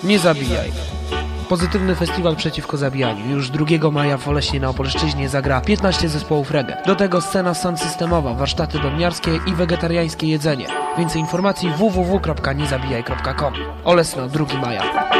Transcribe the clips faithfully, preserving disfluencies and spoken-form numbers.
Nie zabijaj. Pozytywny festiwal przeciwko zabijaniu. Już drugiego maja w Oleśnie na Opolszczyźnie zagra piętnaście zespołów reggae. Do tego scena sound systemowa, warsztaty bębniarskie i wegetariańskie jedzenie. Więcej informacji w w w kropka nie zabijaj kropka com. Olesno, drugiego maja.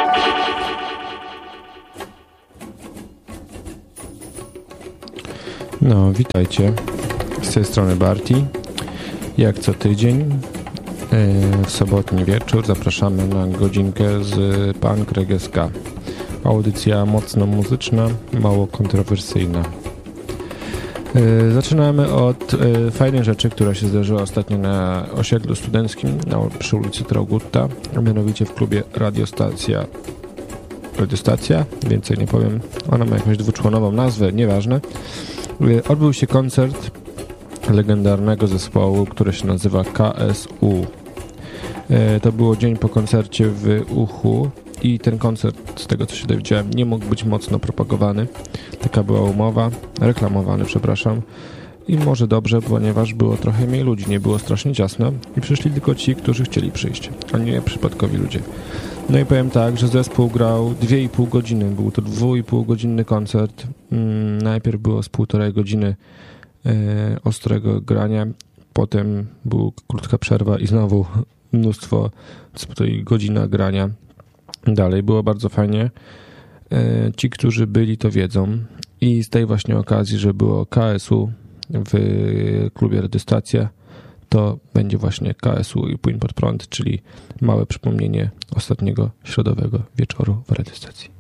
No, witajcie. Z tej strony Barty. Jak co tydzień w sobotni wieczór zapraszamy na godzinkę z Punk Reggae Ska. Audycja mocno muzyczna, mało kontrowersyjna. Zaczynamy od fajnej rzeczy, która się zdarzyła ostatnio na osiedlu studenckim na, przy ulicy Traugutta, a mianowicie w klubie Radiostacja. Radiostacja? Więcej nie powiem. Ona ma jakąś dwuczłonową nazwę, nieważne. Odbył się koncert legendarnego zespołu, który się nazywa K S U. To było dzień po koncercie w Uchu i ten koncert, z tego co się dowiedziałem, nie mógł być mocno propagowany. Taka była umowa, reklamowany, przepraszam. I może dobrze, ponieważ było trochę mniej ludzi, nie było strasznie ciasno i przyszli tylko ci, którzy chcieli przyjść, a nie przypadkowi ludzie. No i powiem tak, że zespół grał dwie i pół godziny, był to dwu i pół godzinny koncert. Hmm, najpierw było z półtorej godziny e, ostrego grania, potem była krótka przerwa i znowu mnóstwo, z półtorej godzina grania. Dalej było bardzo fajnie. E, ci, którzy byli, to wiedzą. I z tej właśnie okazji, że było K S U w klubie Radiostacja, to będzie właśnie K S U i Płyn pod prąd, czyli małe przypomnienie ostatniego środowego wieczoru w radiostacji.